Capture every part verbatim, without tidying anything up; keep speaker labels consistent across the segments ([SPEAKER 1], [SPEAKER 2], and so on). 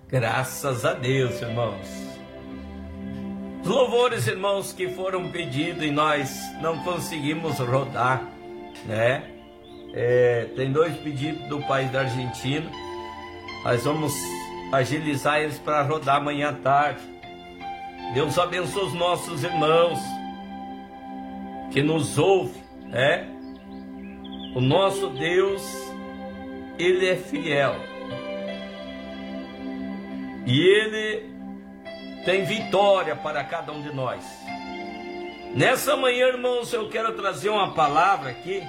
[SPEAKER 1] Graças a Deus, irmãos. Os louvores, irmãos, que foram pedidos e nós não conseguimos rodar, né? É, tem dois pedidos do país da Argentina. Nós vamos agilizar eles para rodar amanhã à tarde. Deus abençoe os nossos irmãos que nos ouvem, né? O nosso Deus, Ele é fiel. E Ele tem vitória para cada um de nós. Nessa manhã, irmãos, eu quero trazer uma palavra aqui.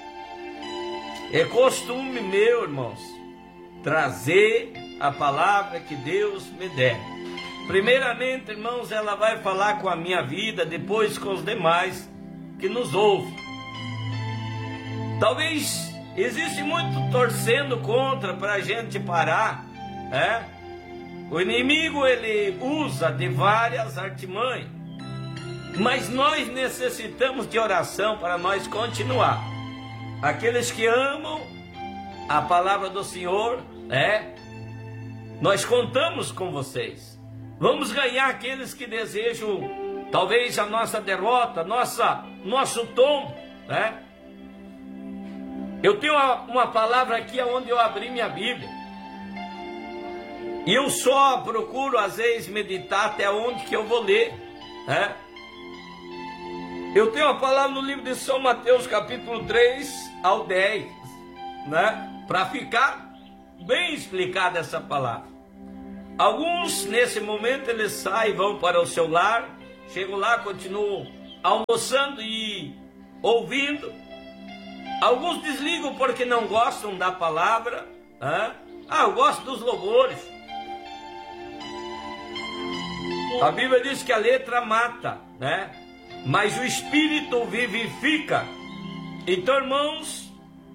[SPEAKER 1] É costume meu, irmãos, trazer a palavra que Deus me der. Primeiramente, irmãos, ela vai falar com a minha vida, depois com os demais que nos ouvem. Talvez existe muito torcendo contra para a gente parar, né? O inimigo, ele usa de várias artimanhas, mas nós necessitamos de oração para nós continuar. Aqueles que amam a palavra do Senhor, né? Nós contamos com vocês. Vamos ganhar aqueles que desejam talvez a nossa derrota, nossa, nosso tombo, né? Eu tenho uma, uma palavra aqui onde eu abri minha Bíblia. E eu só procuro, às vezes, meditar até onde que eu vou ler, né? Eu tenho uma palavra no livro de São Mateus, capítulo três ao dez, né? Para ficar bem explicada essa palavra. Alguns, nesse momento, eles saem, vão para o seu lar, chegam lá, continuam almoçando e ouvindo. Alguns desligam porque não gostam da palavra, né? Ah, eu gosto dos louvores. A Bíblia diz que a letra mata, né? Mas o Espírito vivifica. Então, irmãos,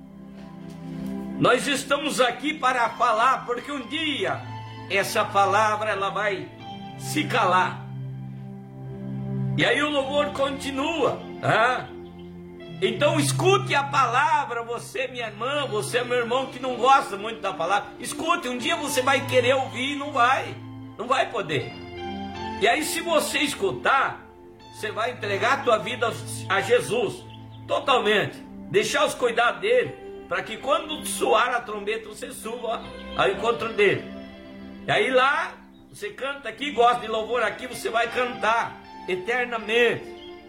[SPEAKER 1] nós estamos aqui para falar, porque um dia essa palavra ela vai se calar. E aí o louvor continua, né? Então escute a palavra, você minha irmã, você meu irmão que não gosta muito da palavra. Escute, um dia você vai querer ouvir e não vai, não vai poder. E aí se você escutar, você vai entregar a tua vida a Jesus, totalmente. Deixar os cuidados dele, para que quando soar a trombeta, você suba ao encontro dele. E aí lá, você canta aqui, gosta de louvor aqui, você vai cantar eternamente.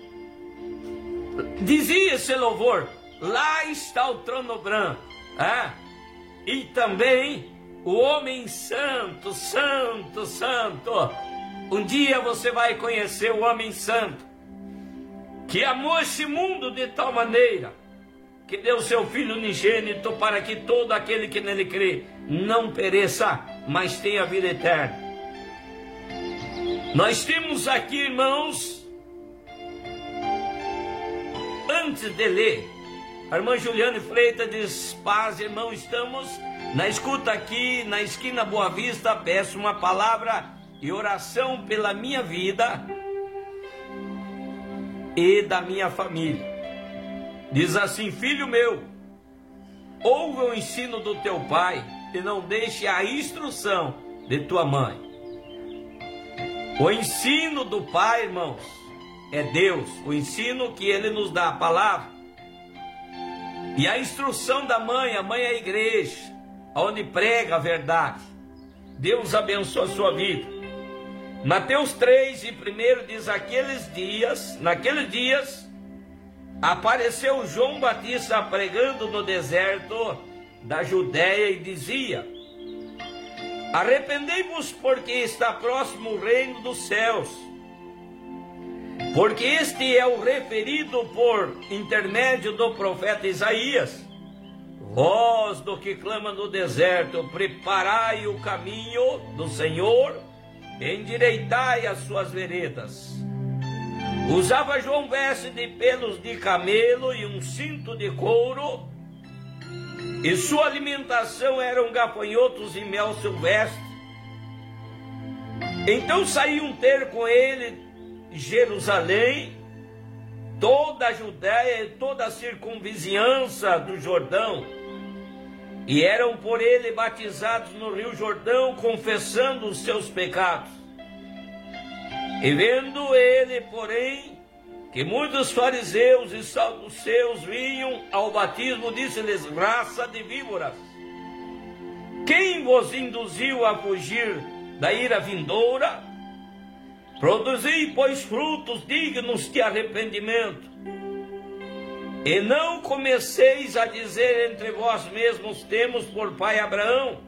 [SPEAKER 1] Dizia esse louvor, lá está o trono branco, ah, e também o homem santo, santo, santo. Um dia você vai conhecer o homem santo, que amou esse mundo de tal maneira, que deu seu Filho unigênito para que todo aquele que nele crê não pereça, mas tenha vida eterna. Nós temos aqui, irmãos, antes de ler, a irmã Juliane Freitas diz, paz, irmão, estamos na escuta aqui, na esquina Boa Vista, peço uma palavra e oração pela minha vida e da minha família. Diz assim, filho meu, ouve o ensino do teu pai e não deixe a instrução de tua mãe. O ensino do pai, irmãos, é Deus, o ensino que ele nos dá, a palavra. E a instrução da mãe, a mãe é a igreja, onde prega a verdade. Deus abençoe a sua vida. Mateus três, e primeiro diz, aqueles dias, naqueles dias, apareceu João Batista pregando no deserto da Judéia e dizia, arrependei-vos porque está próximo o reino dos céus. Porque este é o referido por intermédio do profeta Isaías. Voz do que clama no deserto, preparai o caminho do Senhor, endireitai as suas veredas. Usava João veste de pelos de camelo e um cinto de couro, e sua alimentação eram gafanhotos e mel silvestre. Então saíam ter com ele Jerusalém, toda a Judéia e toda a circunvizinhança do Jordão, e eram por ele batizados no rio Jordão, confessando os seus pecados. E vendo ele, porém, que muitos fariseus e saduceus vinham ao batismo, disse-lhes: raça de víboras, quem vos induziu a fugir da ira vindoura? Produzi, pois, frutos dignos de arrependimento, e não comeceis a dizer entre vós mesmos: temos por pai Abraão.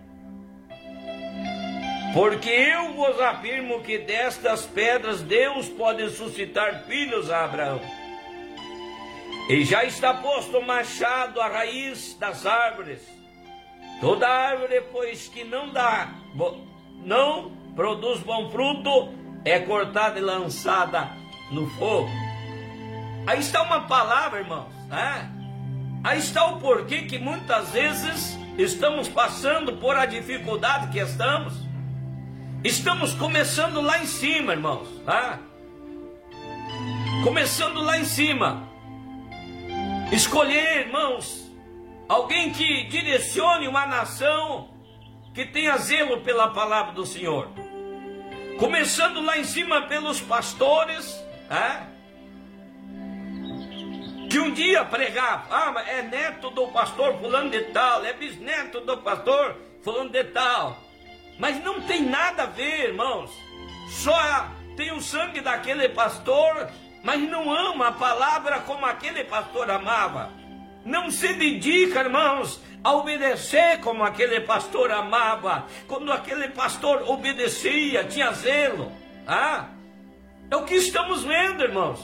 [SPEAKER 1] Porque eu vos afirmo que destas pedras Deus pode suscitar filhos a Abraão. E já está posto o machado à raiz das árvores. Toda árvore, pois, que não dá, não produz bom fruto, é cortada e lançada no fogo. Aí está uma palavra, irmãos, né? Aí está o porquê que muitas vezes estamos passando por a dificuldade que estamos. Estamos começando lá em cima, irmãos, tá? Começando lá em cima. Escolher, irmãos, alguém que direcione uma nação que tenha zelo pela palavra do Senhor. Começando lá em cima pelos pastores, tá? Que um dia pregar, ah, é neto do pastor fulano de tal, é bisneto do pastor fulano de tal. Mas não tem nada a ver, irmãos. Só tem o sangue daquele pastor, mas não ama a palavra como aquele pastor amava. Não se dedica, irmãos, a obedecer como aquele pastor amava. Quando aquele pastor obedecia, tinha zelo. Ah, é o que estamos vendo, irmãos.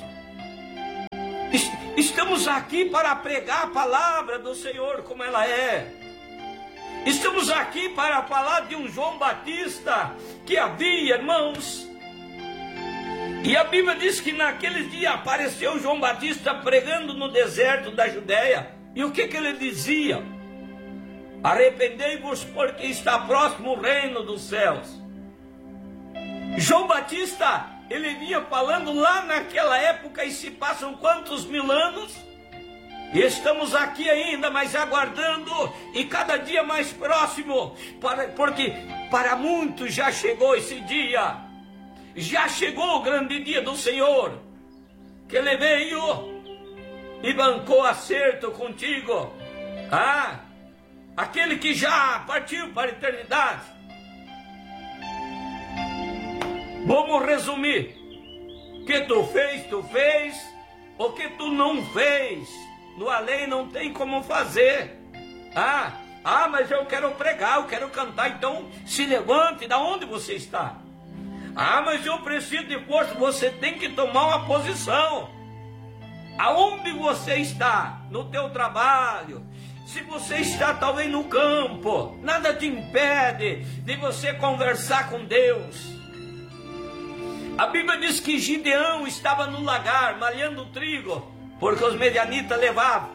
[SPEAKER 1] Estamos aqui para pregar a palavra do Senhor como ela é. Estamos aqui para falar de um João Batista que havia, irmãos. E a Bíblia diz que naquele dia apareceu João Batista pregando no deserto da Judéia. E o que, que ele dizia? Arrependei-vos, porque está próximo o reino dos céus. João Batista, ele vinha falando lá naquela época, e se passam quantos mil anos? E estamos aqui ainda, mas aguardando, e cada dia mais próximo, para, porque para muitos já chegou esse dia, já chegou o grande dia do Senhor, que Ele veio e bancou acerto contigo, ah, aquele que já partiu para a eternidade. Vamos resumir: o que tu fez, tu fez, o que tu não fez, no além não tem como fazer. Ah, ah, mas eu quero pregar, eu quero cantar. Então se levante, da onde você está. Ah, mas eu preciso de força. Você tem que tomar uma posição. Aonde você está? No teu trabalho. Se você está talvez no campo, nada te impede de você conversar com Deus. A Bíblia diz que Gideão estava no lagar malhando trigo, porque os medianitas levavam.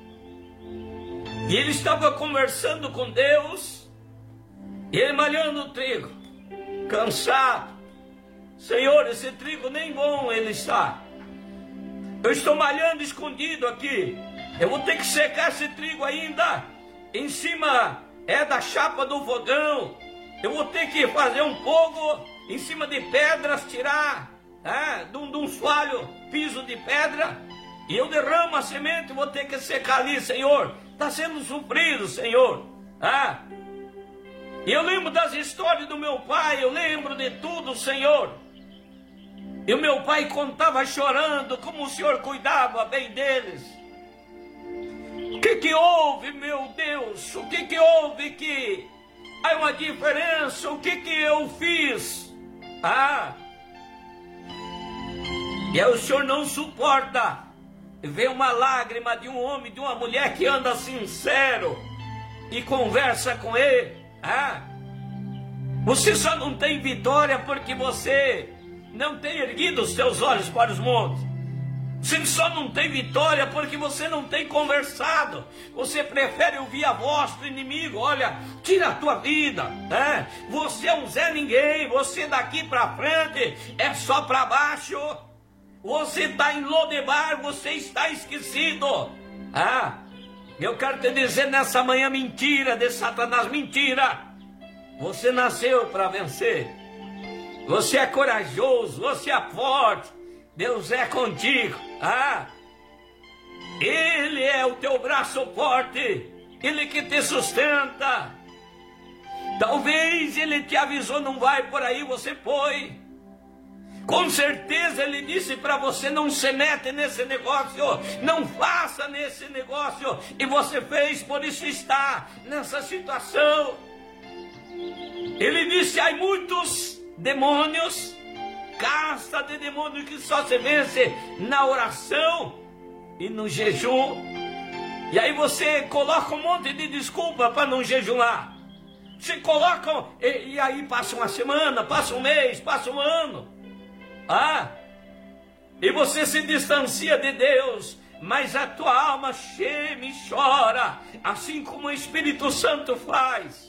[SPEAKER 1] E ele estava conversando com Deus, e ele malhando o trigo, cansado. Senhor, esse trigo nem bom ele está. Eu estou malhando escondido aqui. Eu vou ter que secar esse trigo ainda. Em cima é da chapa do fogão. Eu vou ter que fazer um fogo em cima de pedras, tirar é, de, um, de um soalho, piso de pedra. E eu derramo a semente, vou ter que secar ali, Senhor. Está sendo sofrido, Senhor. Ah. E eu lembro das histórias do meu pai, eu lembro de tudo, Senhor. E o meu pai contava chorando como o Senhor cuidava bem deles. O que que houve, meu Deus? O que que houve que há uma diferença? O que que eu fiz? Ah. E aí o Senhor não suporta ver uma lágrima de um homem, de uma mulher que anda sincero e conversa com ele. Ah. Você só não tem vitória porque você não tem erguido os seus olhos para os montes. Você só não tem vitória porque você não tem conversado. Você prefere ouvir a voz do inimigo. Olha, tira a tua vida, né? Você é um Zé Ninguém. Você daqui para frente é só para baixo. Você está em Lodebar, você está esquecido. Ah, Eu quero te dizer nessa manhã, mentira de Satanás, mentira. Você nasceu para vencer. Você é corajoso, você é forte. Deus é contigo. Ah, Ele é o teu braço forte. Ele que te sustenta. Talvez Ele te avisou, não vai por aí, você foi. Com certeza Ele disse para você, não se mete nesse negócio, não faça nesse negócio, e você fez, por isso está nessa situação. Ele disse, há muitos demônios, casta de demônios que só se vence na oração e no jejum. E aí você coloca um monte de desculpa para não jejuar. Você coloca, e, e aí passa uma semana, passa um mês, passa um ano. Ah, e você se distancia de Deus, mas a tua alma geme e chora, assim como o Espírito Santo faz.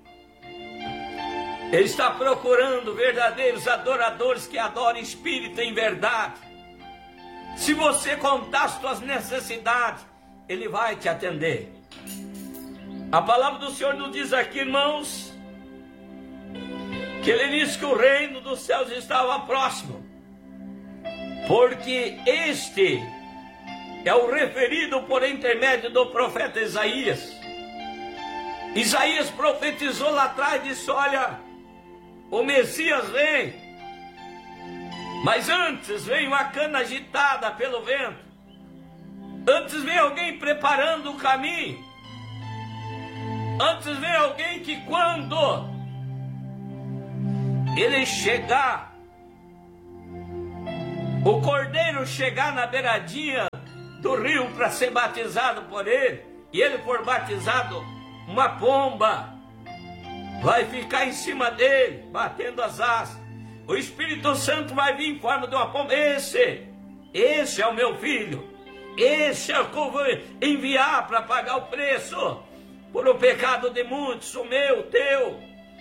[SPEAKER 1] Ele está procurando verdadeiros adoradores que adorem Espírito em verdade. Se você contar as tuas necessidades, Ele vai te atender. A palavra do Senhor nos diz aqui, irmãos, que Ele disse que o reino dos céus estava próximo. Porque este é o referido por intermédio do profeta Isaías. Isaías profetizou lá atrás e disse, olha, o Messias vem. Mas antes vem uma cana agitada pelo vento. Antes vem alguém preparando o caminho. Antes vem alguém que quando ele chegar, o cordeiro chegar na beiradinha do rio para ser batizado por ele, e ele for batizado, uma pomba vai ficar em cima dele, batendo as asas. O Espírito Santo vai vir em forma de uma pomba. Esse, esse é o meu filho. Esse é o que eu vou enviar para pagar o preço por o pecado de muitos, o meu, o teu.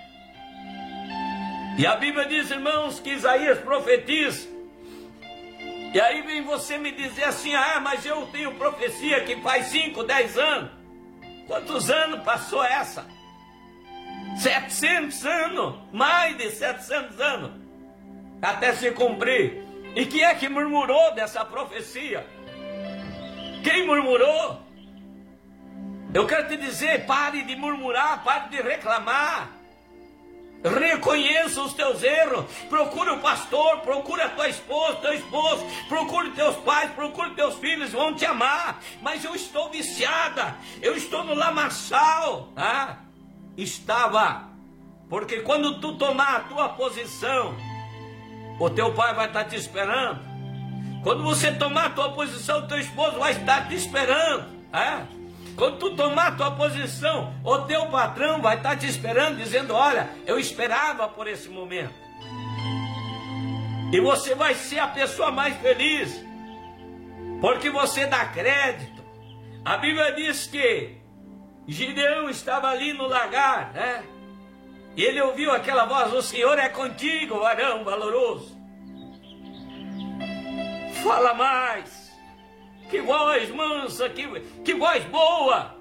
[SPEAKER 1] E a Bíblia diz, irmãos, que Isaías profetiza. E aí vem você me dizer assim, ah, mas eu tenho profecia que faz cinco, dez anos. Quantos anos passou essa? setecentos anos, mais de setecentos anos, até se cumprir. E quem é que murmurou dessa profecia? Quem murmurou? Eu quero te dizer, pare de murmurar, pare de reclamar. Reconheça os teus erros, procura o pastor, procura a tua esposa, teu esposo, procura teus pais, procura teus filhos, vão te amar. Mas eu estou viciada, eu estou no lamaçal. Ah, estava, porque quando tu tomar a tua posição, o teu pai vai estar te esperando. Quando você tomar a tua posição, o teu esposo vai estar te esperando. Ah, quando tu tomar a tua posição, o teu patrão vai estar te esperando, dizendo, olha, eu esperava por esse momento. E você vai ser a pessoa mais feliz, porque você dá crédito. A Bíblia diz que Gideão estava ali no lagar, né? E ele ouviu aquela voz, o Senhor é contigo, varão valoroso. Fala mais. Que voz mansa, que, que voz boa.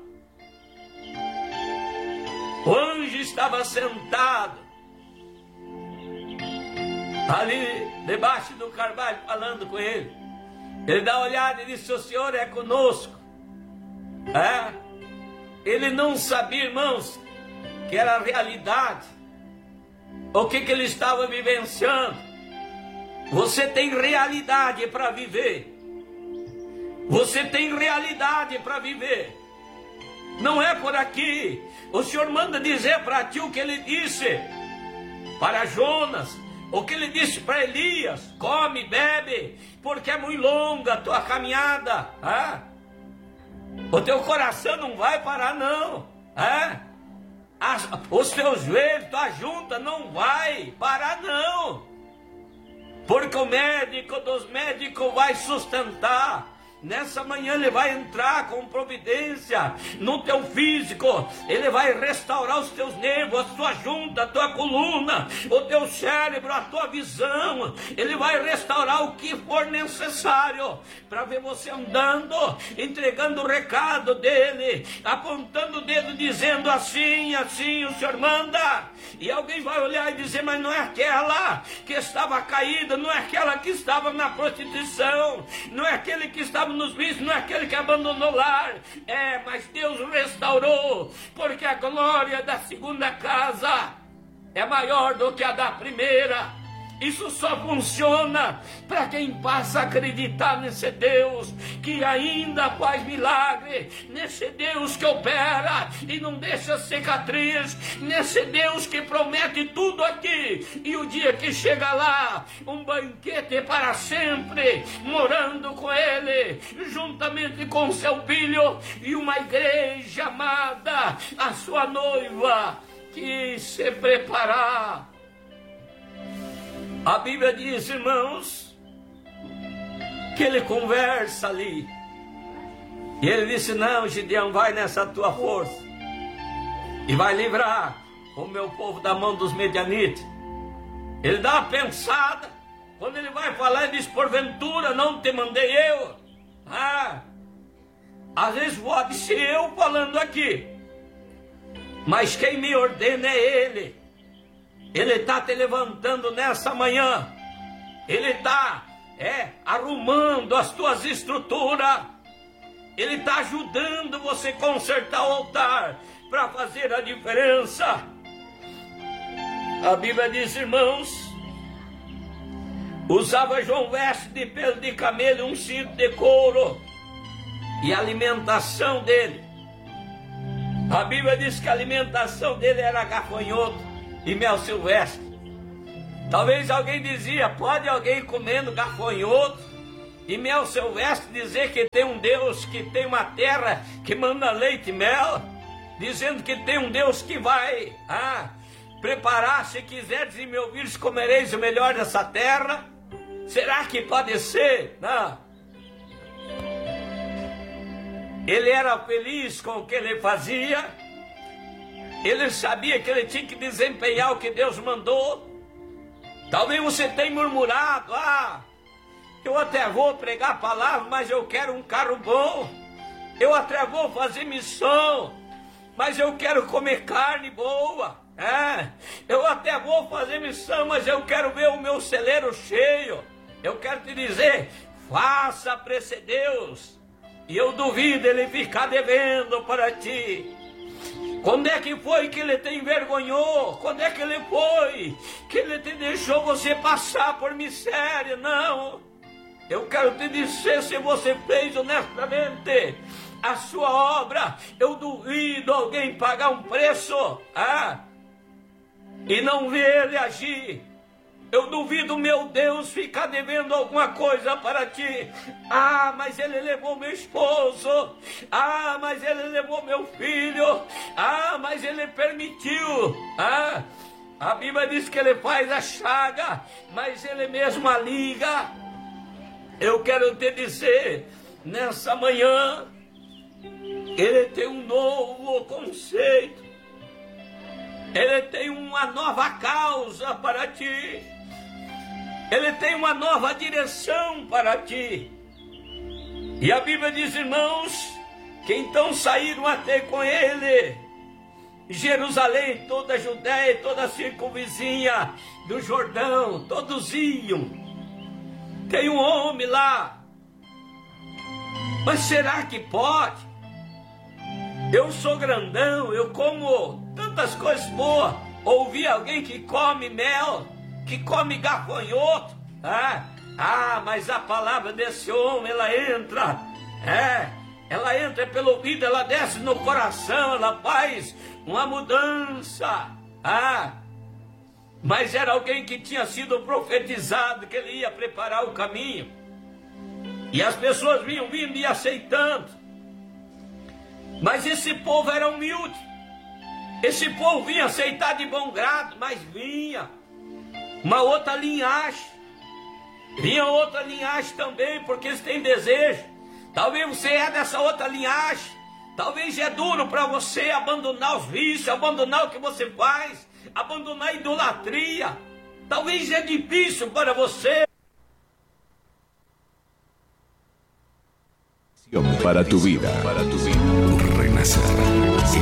[SPEAKER 1] O anjo estava sentado ali debaixo do carvalho falando com ele. Ele dá uma olhada e disse, o Senhor é conosco. É? Ele não sabia, irmãos, que era a realidade. O que, que ele estava vivenciando. Você tem realidade para viver. Você tem realidade para viver. Não é por aqui. O Senhor manda dizer para ti o que Ele disse para Jonas, o que Ele disse para Elias: come, bebe, porque é muito longa a tua caminhada. Ah? O teu coração não vai parar não. Ah? As, os teus joelhos, tua junta não vai parar não. Porque o médico dos médicos vai sustentar. Nessa manhã Ele vai entrar com providência no teu físico. Ele vai restaurar os teus nervos, a tua junta, a tua coluna, o teu cérebro, a tua visão. Ele vai restaurar o que for necessário para ver você andando, entregando o recado dele, apontando o dedo, dizendo assim, assim o Senhor manda. E alguém vai olhar e dizer, mas não é aquela que estava caída, não é aquela que estava na prostituição, não é aquele que estava nos vícios, não é aquele que abandonou o lar. É, mas Deus restaurou, porque a glória da segunda casa é maior do que a da primeira. Isso só funciona para quem passa a acreditar nesse Deus que ainda faz milagre, nesse Deus que opera e não deixa cicatriz, nesse Deus que promete tudo aqui e o dia que chega lá, um banquete para sempre, morando com Ele, juntamente com seu Filho e uma igreja amada, a sua noiva, que se preparar. A Bíblia diz, irmãos, que ele conversa ali. E ele disse, não, Gideão, vai nessa tua força e vai livrar o meu povo da mão dos medianitas. Ele dá uma pensada. Quando ele vai falar, ele diz, porventura não te mandei eu. Ah, às vezes pode ser eu falando aqui, mas quem me ordena é Ele. Ele está te levantando nessa manhã. Ele está é, arrumando as tuas estruturas. Ele está ajudando você a consertar o altar para fazer a diferença. A Bíblia diz, irmãos, usava João veste de pelo de camelo, um cinto de couro, e a alimentação dele. A Bíblia diz que a alimentação dele era gafanhoto e mel silvestre. Talvez alguém dizia, pode alguém comendo gafanhoto e mel silvestre dizer que tem um Deus que tem uma terra que manda leite e mel? Dizendo que tem um Deus que vai ah, preparar, se quiseres e me ouvires, comereis o melhor dessa terra? Será que pode ser? Não. Ele era feliz com o que ele fazia. Ele sabia que ele tinha que desempenhar o que Deus mandou. Talvez você tenha murmurado, ah, eu até vou pregar a palavra, mas eu quero um carro bom. Eu até vou fazer missão, mas eu quero comer carne boa. É, eu até vou fazer missão, mas eu quero ver o meu celeiro cheio. Eu quero te dizer, faça para esse Deus, e eu duvido ele ficar devendo para ti. Quando é que foi que ele te envergonhou? Quando é que ele foi que ele te deixou você passar por miséria? Não. Eu quero te dizer, se você fez honestamente a sua obra, eu duvido alguém pagar um preço ah, e não ver ele agir. Eu duvido meu Deus ficar devendo alguma coisa para ti. Ah, mas ele levou meu esposo. Ah, mas ele levou meu filho. Ah, mas ele permitiu. Ah, a Bíblia diz que ele faz a chaga, mas ele mesmo a liga. Eu quero te dizer, nessa manhã, ele tem um novo conceito. Ele tem uma nova causa para ti. Ele tem uma nova direção para ti. E a Bíblia diz, irmãos, que então saíram até com ele Jerusalém, toda a Judéia, toda a circunvizinha do Jordão, todos iam. Tem um homem lá. Mas será que pode? Eu sou grandão, eu como tantas coisas boas. Ouvi alguém que come mel, que come gafanhoto. Ah, ah, mas a palavra desse homem, ela entra, é, ela entra pelo ouvido, ela desce no coração, ela faz uma mudança. Ah, mas era alguém que tinha sido profetizado, que ele ia preparar o caminho. E as pessoas vinham vindo e aceitando. Mas esse povo era humilde. Esse povo vinha aceitar de bom grado, mas vinha uma outra linhagem. Vinha outra linhagem também, porque eles têm desejo Talvez você é dessa outra linhagem. Talvez é duro para você abandonar os vícios, abandonar o que você faz, abandonar a idolatria. Talvez é difícil para você.
[SPEAKER 2] Para tu vida, para tu vida, renacer.